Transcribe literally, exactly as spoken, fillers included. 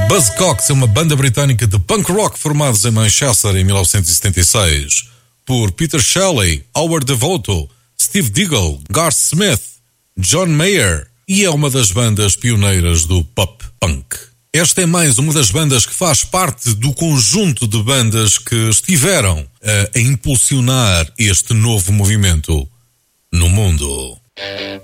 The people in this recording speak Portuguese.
Buzzcocks é uma banda britânica de punk rock formados em Manchester em mil novecentos e setenta e seis por Peter Shelley, Howard Devoto, Steve Diggle, Garth Smith, John Mayer, e é uma das bandas pioneiras do pop punk. Esta é mais uma das bandas que faz parte do conjunto de bandas que estiveram a, a impulsionar este novo movimento no mundo.